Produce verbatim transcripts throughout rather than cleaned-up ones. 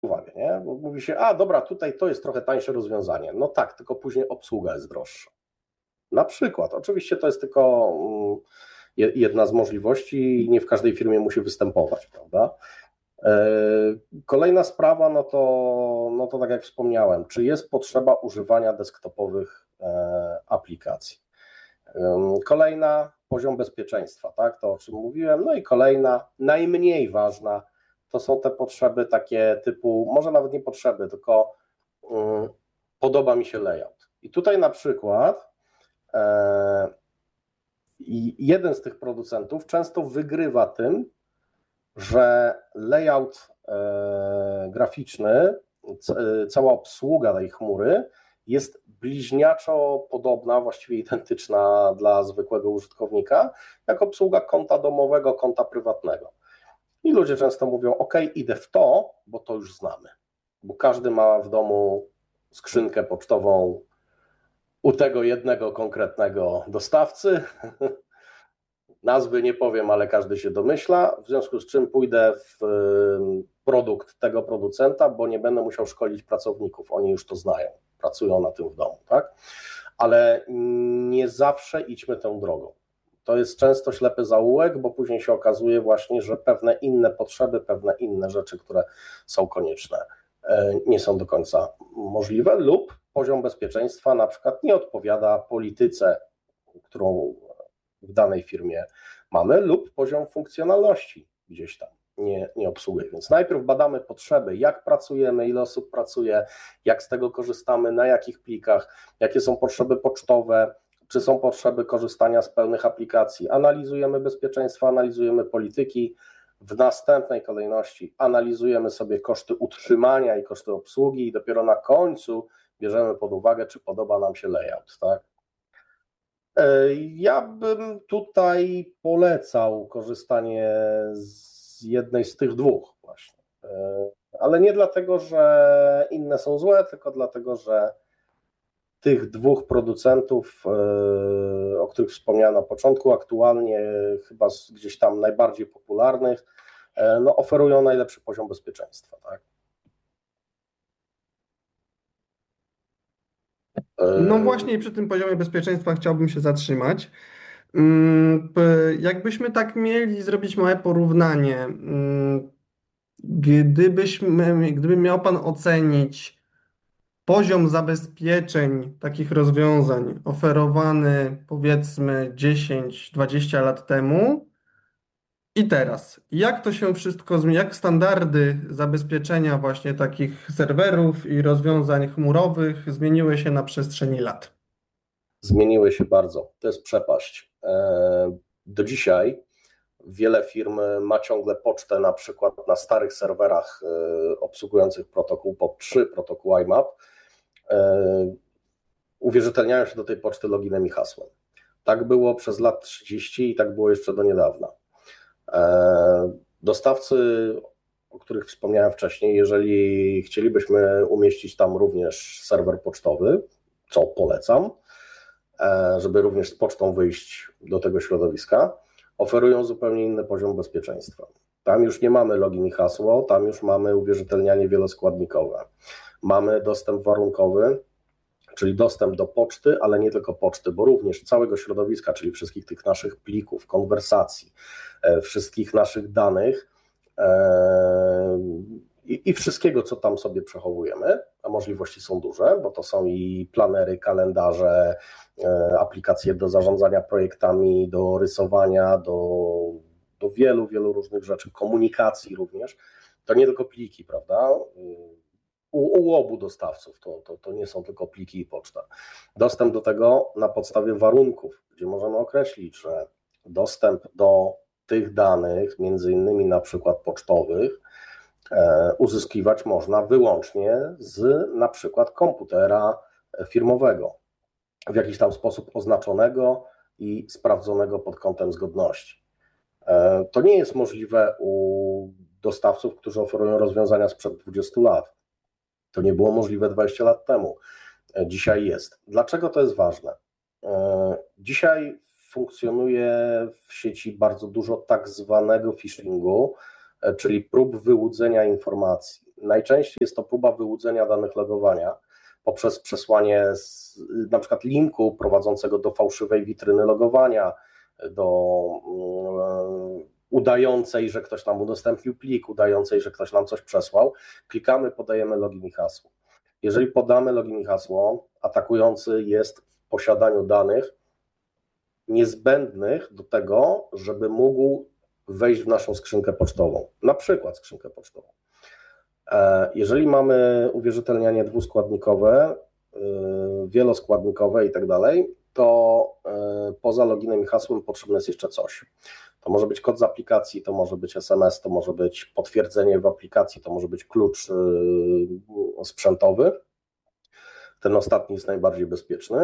uwagę, nie? Bo mówi się, a dobra, tutaj to jest trochę tańsze rozwiązanie. No tak, tylko później obsługa jest droższa. Na przykład, oczywiście to jest tylko jedna z możliwości i nie w każdej firmie musi występować, prawda? Kolejna sprawa, no to, no to tak jak wspomniałem, czy jest potrzeba używania desktopowych aplikacji. Kolejna, poziom bezpieczeństwa, tak, to o czym mówiłem. No i kolejna, najmniej ważna, to są te potrzeby takie typu, może nawet nie potrzeby, tylko um, podoba mi się layout. I tutaj na przykład e, jeden z tych producentów często wygrywa tym, że layout e, graficzny, c, cała obsługa tej chmury jest bliźniaczo podobna, właściwie identyczna dla zwykłego użytkownika, jak obsługa konta domowego, konta prywatnego. I ludzie często mówią, ok, idę w to, bo to już znamy, bo każdy ma w domu skrzynkę pocztową u tego jednego konkretnego dostawcy, nazwy nie powiem, ale każdy się domyśla, w związku z czym pójdę w produkt tego producenta, bo nie będę musiał szkolić pracowników, oni już to znają, pracują na tym w domu, tak? Ale nie zawsze idźmy tą drogą. To jest często ślepy zaułek, bo później się okazuje właśnie, że pewne inne potrzeby, pewne inne rzeczy, które są konieczne, nie są do końca możliwe lub poziom bezpieczeństwa na przykład nie odpowiada polityce, którą w danej firmie mamy, lub poziom funkcjonalności gdzieś tam nie, nie obsługuje. Więc najpierw badamy potrzeby, jak pracujemy, ile osób pracuje, jak z tego korzystamy, na jakich plikach, jakie są potrzeby pocztowe, czy są potrzeby korzystania z pełnych aplikacji. Analizujemy bezpieczeństwo, analizujemy polityki. W następnej kolejności analizujemy sobie koszty utrzymania i koszty obsługi i dopiero na końcu bierzemy pod uwagę, czy podoba nam się layout, tak? Ja bym tutaj polecał korzystanie z jednej z tych dwóch właśnie, ale nie dlatego, że inne są złe, tylko dlatego, że tych dwóch producentów, o których wspomniałem na początku, aktualnie chyba gdzieś tam najbardziej popularnych, no oferują najlepszy poziom bezpieczeństwa, tak? No właśnie przy tym poziomie bezpieczeństwa chciałbym się zatrzymać. Jakbyśmy tak mieli zrobić małe porównanie, gdybyśmy, gdyby miał Pan ocenić poziom zabezpieczeń takich rozwiązań oferowany powiedzmy dziesięć dwadzieścia lat temu i teraz, jak to się wszystko zmieni, jak standardy zabezpieczenia właśnie takich serwerów i rozwiązań chmurowych zmieniły się na przestrzeni lat? Zmieniły się bardzo, to jest przepaść. Do dzisiaj wiele firm ma ciągle pocztę na przykład na starych serwerach obsługujących protokół P O P trzy, protokół I M A P, uwierzytelniają się do tej poczty loginem i hasłem. Tak było przez lat trzydzieści i tak było jeszcze do niedawna. Dostawcy, o których wspomniałem wcześniej, jeżeli chcielibyśmy umieścić tam również serwer pocztowy, co polecam, żeby również z pocztą wyjść do tego środowiska, oferują zupełnie inny poziom bezpieczeństwa. Tam już nie mamy login i hasło, tam już mamy uwierzytelnianie wieloskładnikowe. Mamy dostęp warunkowy, czyli dostęp do poczty, ale nie tylko poczty, bo również całego środowiska, czyli wszystkich tych naszych plików, konwersacji, wszystkich naszych danych i, i wszystkiego, co tam sobie przechowujemy, a możliwości są duże, bo to są i planery, kalendarze, aplikacje do zarządzania projektami, do rysowania, do, do wielu, wielu różnych rzeczy, komunikacji również. To nie tylko pliki, prawda? U, u obu dostawców, to, to, to nie są tylko pliki i poczta. Dostęp do tego na podstawie warunków, gdzie możemy określić, że dostęp do tych danych, między innymi na przykład pocztowych, e, uzyskiwać można wyłącznie z na przykład komputera firmowego, w jakiś tam sposób oznaczonego i sprawdzonego pod kątem zgodności. E, to nie jest możliwe u dostawców, którzy oferują rozwiązania sprzed dwudziestu lat. To nie było możliwe dwadzieścia lat temu. Dzisiaj jest. Dlaczego to jest ważne? Dzisiaj funkcjonuje w sieci bardzo dużo tak zwanego phishingu, czyli prób wyłudzenia informacji. Najczęściej jest to próba wyłudzenia danych logowania poprzez przesłanie z, na przykład linku prowadzącego do fałszywej witryny logowania, do yy, udającej, że ktoś nam udostępnił plik, udającej, że ktoś nam coś przesłał. Klikamy, podajemy login i hasło. Jeżeli podamy login i hasło, atakujący jest w posiadaniu danych niezbędnych do tego, żeby mógł wejść w naszą skrzynkę pocztową, na przykład skrzynkę pocztową. Jeżeli mamy uwierzytelnianie dwuskładnikowe, wieloskładnikowe i tak dalej, to poza loginem i hasłem potrzebne jest jeszcze coś. To może być kod z aplikacji, to może być es em es, to może być potwierdzenie w aplikacji, to może być klucz sprzętowy. Ten ostatni jest najbardziej bezpieczny,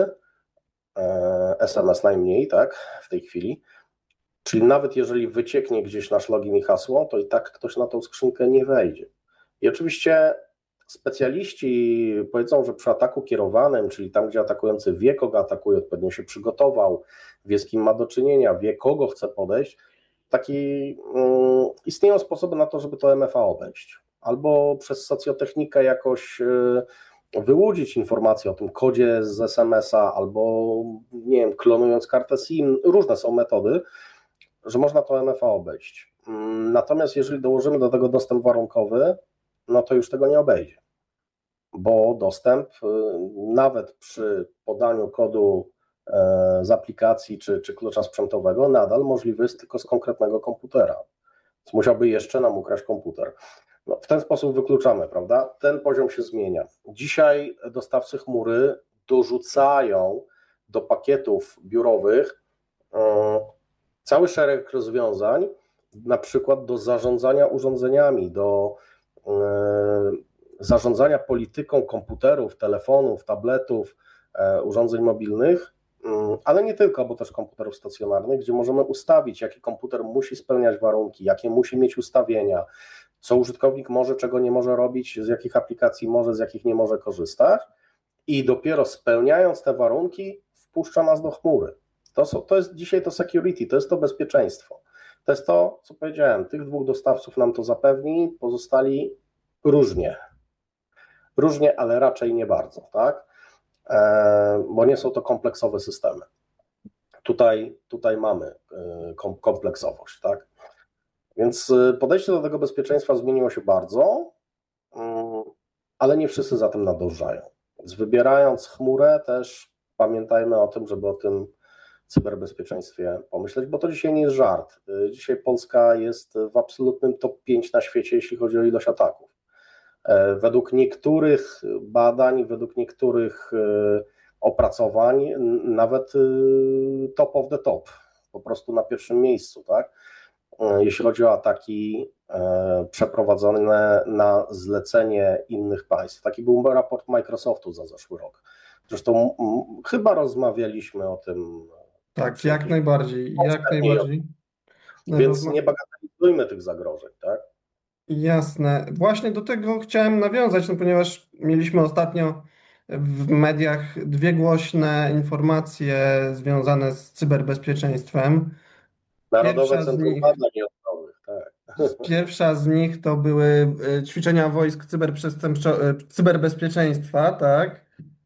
es em es najmniej, tak, w tej chwili. Czyli nawet jeżeli wycieknie gdzieś nasz login i hasło, to i tak ktoś na tą skrzynkę nie wejdzie. I oczywiście specjaliści powiedzą, że przy ataku kierowanym, czyli tam, gdzie atakujący wie, kogo atakuje, odpowiednio się przygotował, wie, z kim ma do czynienia, wie, kogo chce podejść, taki, um, istnieją sposoby na to, żeby to em efa obejść. Albo przez socjotechnikę jakoś y, wyłudzić informacje o tym kodzie z es emesa, albo nie wiem, klonując kartę SIM, różne są metody, że można to em efa obejść. Natomiast jeżeli dołożymy do tego dostęp warunkowy, no to już tego nie obejdzie, bo dostęp nawet przy podaniu kodu z aplikacji czy, czy klucza sprzętowego nadal możliwy jest tylko z konkretnego komputera. Więc musiałby jeszcze nam ukraść komputer. No, w ten sposób wykluczamy, prawda? Ten poziom się zmienia. Dzisiaj dostawcy chmury dorzucają do pakietów biurowych yy, cały szereg rozwiązań, na przykład do zarządzania urządzeniami, do yy, zarządzania polityką komputerów, telefonów, tabletów, yy, urządzeń mobilnych, yy, ale nie tylko, bo też komputerów stacjonarnych, gdzie możemy ustawić, jaki komputer musi spełniać warunki, jakie musi mieć ustawienia, co użytkownik może, czego nie może robić, z jakich aplikacji może, z jakich nie może korzystać, i dopiero spełniając te warunki wpuszcza nas do chmury. To, są, to jest dzisiaj to security, to jest to bezpieczeństwo. To jest to, co powiedziałem, tych dwóch dostawców nam to zapewni, pozostali różnie. Różnie, ale raczej nie bardzo, tak? E, bo nie są to kompleksowe systemy. Tutaj, tutaj mamy kompleksowość, tak? Więc podejście do tego bezpieczeństwa zmieniło się bardzo, ale nie wszyscy za tym nadążają. Więc wybierając chmurę też pamiętajmy o tym, żeby o tym cyberbezpieczeństwie pomyśleć, bo to dzisiaj nie jest żart. Dzisiaj Polska jest w absolutnym top pięć na świecie, jeśli chodzi o ilość ataków. Według niektórych badań, według niektórych opracowań, nawet top of the top, po prostu na pierwszym miejscu, tak? Jeśli chodzi o ataki przeprowadzone na zlecenie innych państw. Taki był raport Microsoftu za zeszły rok. Zresztą m, chyba rozmawialiśmy o tym. Tak, jak najbardziej, jak najbardziej. Więc nie bagatelizujmy tych zagrożeń, tak? Jasne. Właśnie do tego chciałem nawiązać, no ponieważ mieliśmy ostatnio w mediach dwie głośne informacje związane z cyberbezpieczeństwem. Narodowe Pierwsza z Centrum nich- Badań Jądrowych, tak. Pierwsza z nich to były e, ćwiczenia wojsk cyberprzestępczo- e, cyberbezpieczeństwa, tak?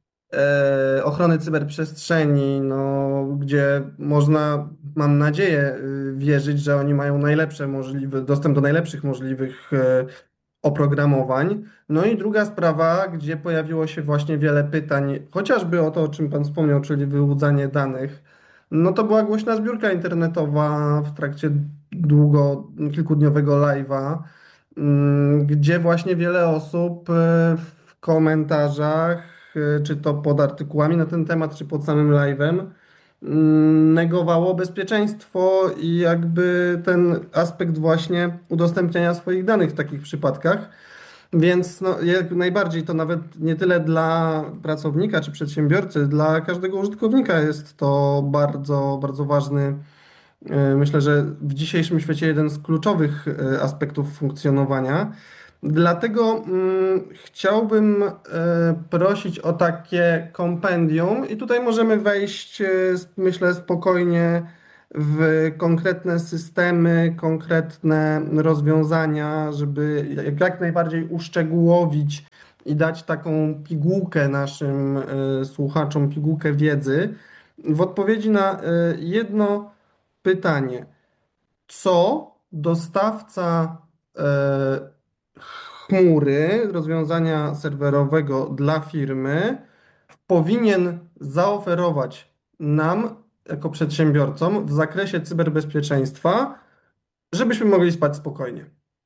E, ochrony cyberprzestrzeni, no, gdzie można, mam nadzieję, e, wierzyć, że oni mają najlepsze możliwe, dostęp do najlepszych możliwych e, oprogramowań. No i druga sprawa, gdzie pojawiło się właśnie wiele pytań, chociażby o to, o czym Pan wspomniał, czyli wyłudzanie danych. No to była głośna zbiórka internetowa w trakcie długo, kilkudniowego live'a, mm, gdzie właśnie wiele osób e, w komentarzach, e, czy to pod artykułami na ten temat, czy pod samym live'em, mm, negowało bezpieczeństwo i jakby ten aspekt właśnie udostępniania swoich danych w takich przypadkach. Więc no, jak najbardziej to nawet nie tyle dla pracownika czy przedsiębiorcy, dla każdego użytkownika jest to bardzo, bardzo ważny. e, Myślę, że w dzisiejszym świecie jeden z kluczowych e, aspektów funkcjonowania. Dlatego mm, chciałbym e, prosić o takie kompendium i tutaj możemy wejść, e, s- myślę, spokojnie w konkretne systemy, konkretne rozwiązania, żeby jak jak najbardziej uszczegółowić i dać taką pigułkę naszym y, słuchaczom, pigułkę wiedzy. W odpowiedzi na y, jedno pytanie, co dostawca e, chmury, rozwiązania serwerowego dla firmy powinien zaoferować nam, jako przedsiębiorcom, w zakresie cyberbezpieczeństwa, żebyśmy mogli spać spokojnie.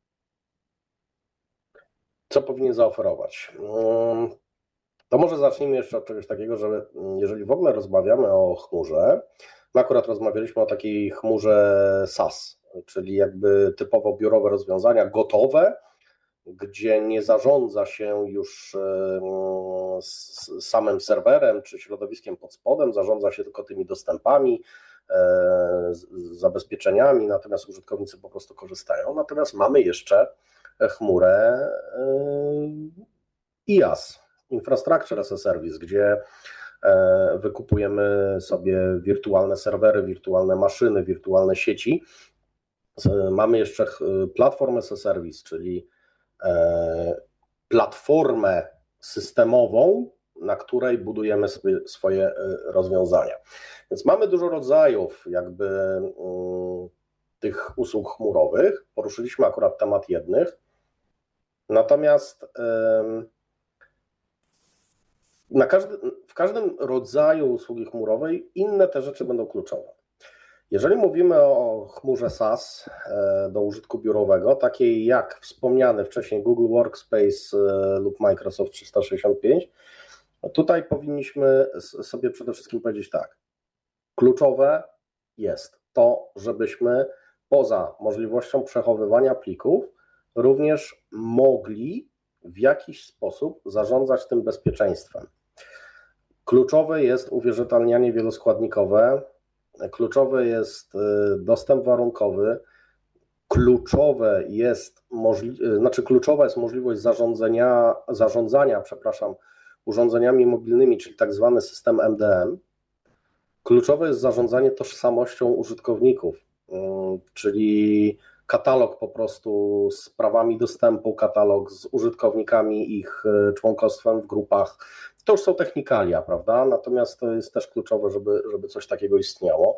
Co powinien zaoferować? Mm, To może zacznijmy jeszcze od czegoś takiego, że mm, jeżeli w ogóle rozmawiamy o chmurze, my akurat rozmawialiśmy o takiej chmurze SaaS, czyli jakby typowo biurowe rozwiązania gotowe, gdzie nie zarządza się już e, s- samym serwerem czy środowiskiem pod spodem, zarządza się tylko tymi dostępami, e, z- z zabezpieczeniami, natomiast użytkownicy po prostu korzystają. Natomiast mamy jeszcze chmurę e, IaaS, Infrastructure as a Service, gdzie e, wykupujemy sobie wirtualne serwery, wirtualne maszyny, wirtualne sieci. Z- Mamy jeszcze ch- Platform as a Service, czyli e, platformę systemową, na której budujemy sobie swoje e, rozwiązania. Więc mamy dużo rodzajów jakby mm, tych usług chmurowych. Poruszyliśmy akurat temat jednych. Natomiast em, na każdy, w każdym rodzaju usługi chmurowej inne te rzeczy będą kluczowe. Jeżeli mówimy o chmurze SaaS e, do użytku biurowego, takiej jak wspomniany wcześniej Google Workspace e, lub Microsoft trzysta sześćdziesiąt pięć, tutaj powinniśmy s- sobie przede wszystkim powiedzieć tak. Kluczowe jest to, żebyśmy poza możliwością przechowywania plików również mogli w jakiś sposób zarządzać tym bezpieczeństwem. Kluczowe jest uwierzytelnianie wieloskładnikowe, kluczowy jest y, dostęp warunkowy, kluczowe jest możli- znaczy kluczowa jest możliwość zarządzania, zarządzania, przepraszam, urządzeniami mobilnymi, czyli tak zwany system M D M. Kluczowe jest zarządzanie tożsamością użytkowników, mm, czyli katalog po prostu z prawami dostępu, katalog z użytkownikami, ich e, członkostwem w grupach. To już są technikalia, prawda? Natomiast to jest też kluczowe, żeby, żeby coś takiego istniało.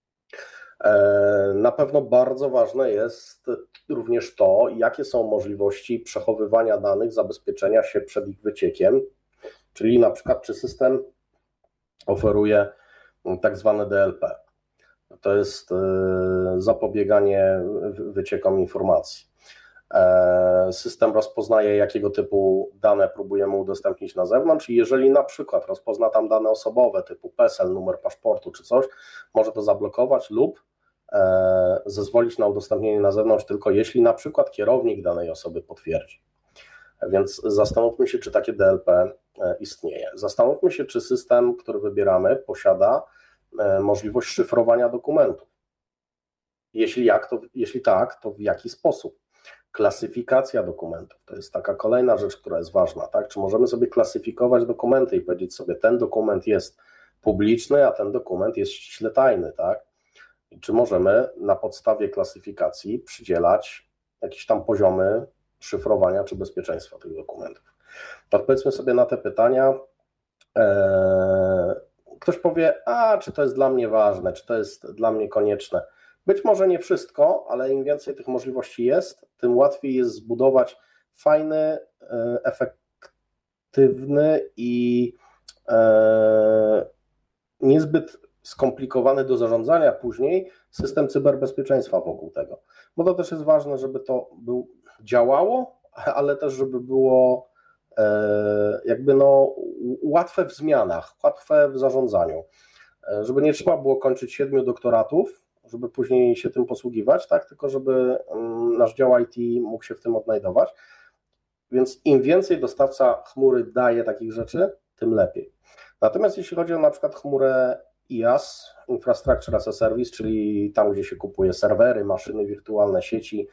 E, Na pewno bardzo ważne jest również to, jakie są możliwości przechowywania danych, zabezpieczenia się przed ich wyciekiem, czyli na przykład czy system oferuje tak zwane D L P. To jest e, zapobieganie wy- wyciekom informacji. E, System rozpoznaje, jakiego typu dane próbujemy udostępnić na zewnątrz i jeżeli na przykład rozpozna tam dane osobowe typu PESEL, numer paszportu czy coś, może to zablokować lub e, zezwolić na udostępnienie na zewnątrz tylko jeśli na przykład kierownik danej osoby potwierdzi. Więc zastanówmy się, czy takie D L P istnieje. Zastanówmy się, czy system, który wybieramy, posiada e, możliwość szyfrowania dokumentów. Jeśli, jak, to, jeśli tak, to w jaki sposób? Klasyfikacja dokumentów to jest taka kolejna rzecz, która jest ważna. Tak? Czy możemy sobie klasyfikować dokumenty i powiedzieć sobie, ten dokument jest publiczny, a ten dokument jest ściśle tajny, tak? I czy możemy na podstawie klasyfikacji przydzielać jakieś tam poziomy szyfrowania czy bezpieczeństwa tych dokumentów? Odpowiedzmy sobie na te pytania. Eee, Ktoś powie, a czy to jest dla mnie ważne, czy to jest dla mnie konieczne. Być może nie wszystko, ale im więcej tych możliwości jest, tym łatwiej jest zbudować fajny, e, efektywny i e, niezbyt skomplikowany do zarządzania później system cyberbezpieczeństwa wokół tego. Bo to też jest ważne, żeby to był, działało, ale też żeby było e, jakby no łatwe w zmianach, łatwe w zarządzaniu. E, Żeby nie trzeba było kończyć siedmiu doktoratów, żeby później się tym posługiwać, tak, tylko żeby mm, nasz dział I T mógł się w tym odnajdować. Więc im więcej dostawca chmury daje takich rzeczy, tym lepiej. Natomiast jeśli chodzi o na przykład chmurę IaaS, Infrastructure as a Service, czyli tam, gdzie się kupuje serwery, maszyny wirtualne, sieci,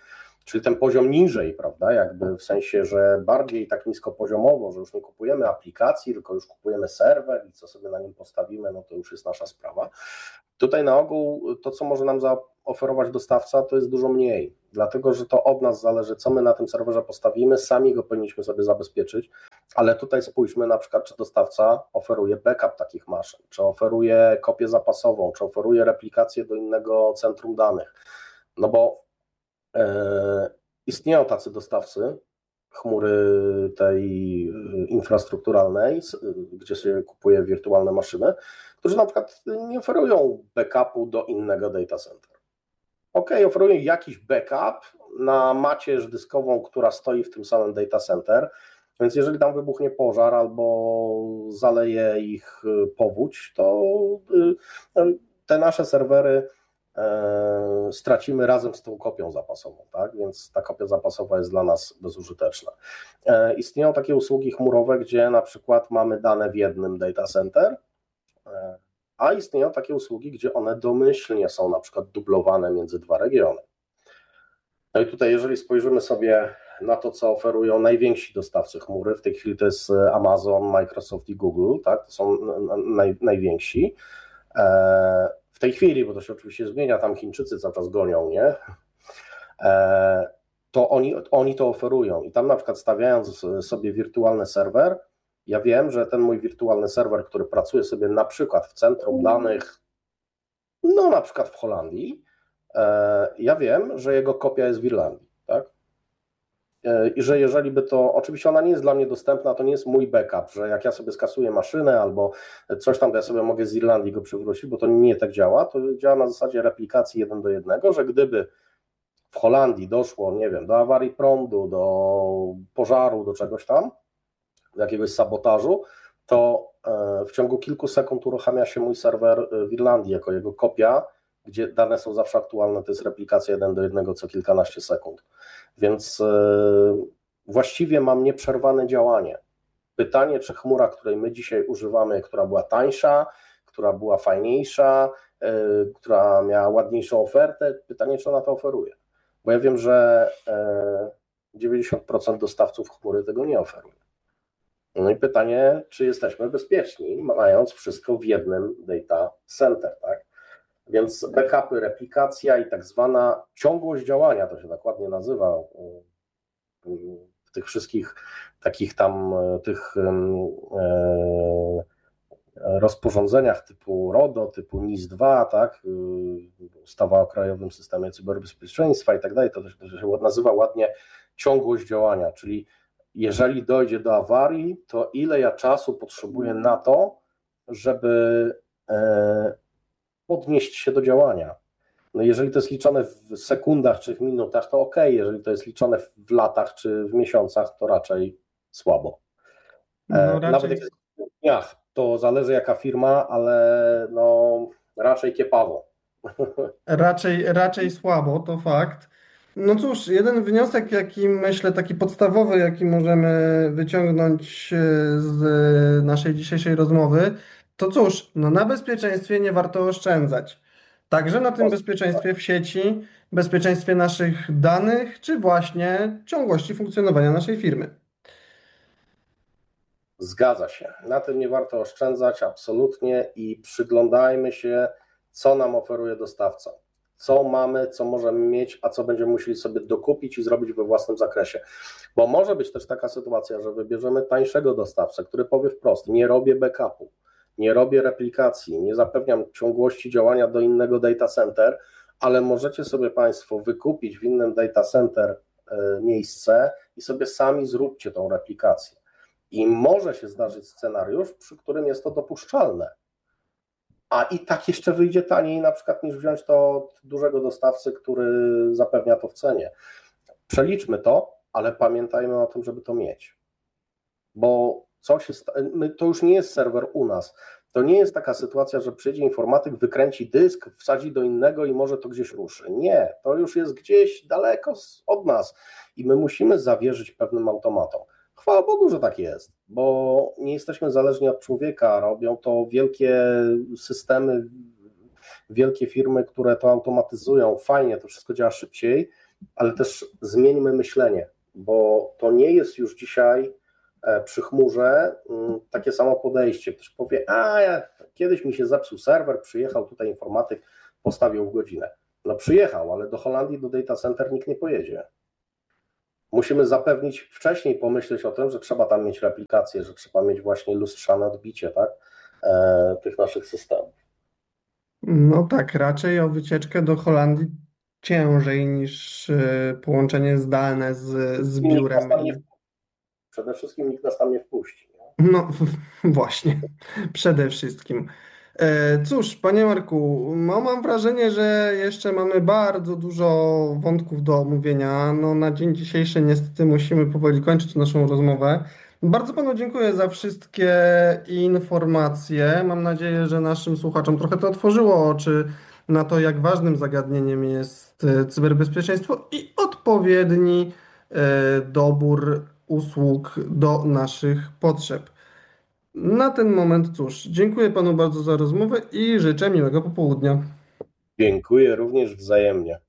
czyli ten poziom niżej, prawda, jakby w sensie, że bardziej tak niskopoziomowo, że już nie kupujemy aplikacji, tylko już kupujemy serwer i co sobie na nim postawimy, no to już jest nasza sprawa. Tutaj na ogół to, co może nam zaoferować dostawca, to jest dużo mniej, dlatego że to od nas zależy, co my na tym serwerze postawimy, sami go powinniśmy sobie zabezpieczyć, ale tutaj spójrzmy na przykład, czy dostawca oferuje backup takich maszyn, czy oferuje kopię zapasową, czy oferuje replikację do innego centrum danych, no bo e, istnieją tacy dostawcy chmury tej infrastrukturalnej, gdzie się kupuje wirtualne maszyny, którzy na przykład nie oferują backupu do innego data center. Ok, oferują jakiś backup na macierz dyskową, która stoi w tym samym data center, więc jeżeli tam wybuchnie pożar albo zaleje ich powódź, to te nasze serwery stracimy razem z tą kopią zapasową, tak? Więc ta kopia zapasowa jest dla nas bezużyteczna. Istnieją takie usługi chmurowe, gdzie na przykład mamy dane w jednym data center, a istnieją takie usługi, gdzie one domyślnie są na przykład dublowane między dwa regiony. No i tutaj jeżeli spojrzymy sobie na to, co oferują najwięksi dostawcy chmury, w tej chwili to jest Amazon, Microsoft i Google, tak? To są naj, najwięksi. W tej chwili, bo to się oczywiście zmienia, tam Chińczycy cały czas gonią, nie? To oni, oni to oferują i tam na przykład stawiając sobie wirtualny serwer, ja wiem, że ten mój wirtualny serwer, który pracuje sobie na przykład w centrum danych, no na przykład w Holandii, ja wiem, że jego kopia jest w Irlandii, tak? I że jeżeli by to, oczywiście ona nie jest dla mnie dostępna, to nie jest mój backup, że jak ja sobie skasuję maszynę albo coś tam, to ja sobie mogę z Irlandii go przywrócić, bo to nie tak działa, to działa na zasadzie replikacji jeden do jednego, że gdyby w Holandii doszło, nie wiem, do awarii prądu, do pożaru, do czegoś tam, do jakiegoś sabotażu, to w ciągu kilku sekund uruchamia się mój serwer w Irlandii jako jego kopia, gdzie dane są zawsze aktualne, to jest replikacja jeden do jednego co kilkanaście sekund. Więc właściwie mam nieprzerwane działanie. Pytanie, czy chmura, której my dzisiaj używamy, która była tańsza, która była fajniejsza, która miała ładniejszą ofertę, pytanie, czy ona to oferuje. Bo ja wiem, że dziewięćdziesiąt procent dostawców chmury tego nie oferuje. No i pytanie, czy jesteśmy bezpieczni, mając wszystko w jednym data center, tak? Więc backupy, replikacja i tak zwana ciągłość działania, to się tak ładnie nazywa w tych wszystkich takich tam tych rozporządzeniach typu RODO, typu NIS dwa, tak, ustawa o Krajowym Systemie Cyberbezpieczeństwa i tak dalej, to się nazywa ładnie ciągłość działania, czyli jeżeli dojdzie do awarii, to ile ja czasu potrzebuję na to, żeby podnieść się do działania. No jeżeli to jest liczone w sekundach czy w minutach, to ok, jeżeli to jest liczone w latach czy w miesiącach, to raczej słabo. No, raczej... Nawet jak jest w dniach, to zależy jaka firma, ale no raczej kiepawo. Raczej, raczej słabo, to fakt. No cóż, jeden wniosek, jaki myślę, taki podstawowy, jaki możemy wyciągnąć z naszej dzisiejszej rozmowy, to cóż, no na bezpieczeństwie nie warto oszczędzać. Także na tym bezpieczeństwie w sieci, bezpieczeństwie naszych danych, czy właśnie ciągłości funkcjonowania naszej firmy. Zgadza się. Na tym nie warto oszczędzać, absolutnie, i przyglądajmy się, co nam oferuje dostawca. Co mamy, co możemy mieć, a co będziemy musieli sobie dokupić i zrobić we własnym zakresie. Bo może być też taka sytuacja, że wybierzemy tańszego dostawcę, który powie wprost: nie robię backupu, nie robię replikacji, nie zapewniam ciągłości działania do innego data center, ale możecie sobie Państwo wykupić w innym data center miejsce i sobie sami zróbcie tą replikację. I może się zdarzyć scenariusz, przy którym jest to dopuszczalne. A i tak jeszcze wyjdzie taniej na przykład niż wziąć to od dużego dostawcy, który zapewnia to w cenie. Przeliczmy to, ale pamiętajmy o tym, żeby to mieć. Bo co się sta- my, to już nie jest serwer u nas. To nie jest taka sytuacja, że przyjdzie informatyk, wykręci dysk, wsadzi do innego i może to gdzieś ruszy. Nie, to już jest gdzieś daleko od nas i my musimy zawierzyć pewnym automatom. Chwała Bogu, że tak jest, bo nie jesteśmy zależni od człowieka, robią to wielkie systemy, wielkie firmy, które to automatyzują, fajnie, to wszystko działa szybciej, ale też zmieńmy myślenie, bo to nie jest już dzisiaj przy chmurze takie samo podejście. Ktoś powie, a ja, kiedyś mi się zepsuł serwer, przyjechał tutaj informatyk, postawił w godzinę. No przyjechał, ale do Holandii, do data center nikt nie pojedzie. Musimy zapewnić, wcześniej pomyśleć o tym, że trzeba tam mieć replikację, że trzeba mieć właśnie lustrzane odbicie, tak, e, tych naszych systemów. No tak, raczej o wycieczkę do Holandii ciężej niż e, połączenie zdalne z, z I nikt nas biurem. tam nie I... wpuści. Przede wszystkim nikt nas tam nie wpuści. No właśnie, przede wszystkim. E, Cóż, panie Marku, no mam wrażenie, że jeszcze mamy bardzo dużo wątków do omówienia. No, na dzień dzisiejszy niestety musimy powoli kończyć naszą rozmowę. Bardzo panu dziękuję za wszystkie informacje. Mam nadzieję, że naszym słuchaczom trochę to otworzyło oczy na to, jak ważnym zagadnieniem jest e, cyberbezpieczeństwo i odpowiedni e, dobór usług do naszych potrzeb. Na ten moment cóż, dziękuję panu bardzo za rozmowę i życzę miłego popołudnia. Dziękuję również wzajemnie.